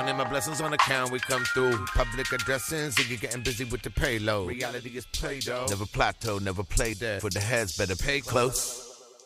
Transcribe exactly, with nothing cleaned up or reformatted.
counting my blessings on account. We come through public addressing, so you're getting busy with the payload. Reality is play-doh. Never plateau, never play dead. For the heads, better pay close.